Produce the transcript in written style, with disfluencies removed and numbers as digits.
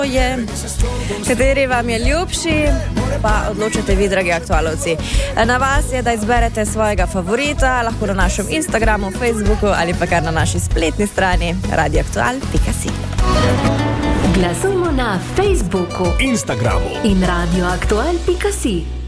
je, kateri vam je ljubši, pa odločite vi, dragi aktualovci. Na vas je, da izberete svojega favorita, lahko na našem Instagramu, Facebooku ali pa kar na naši spletni strani radioaktual.si. Glasujmo na Facebooku, Instagramu in radioaktual.si.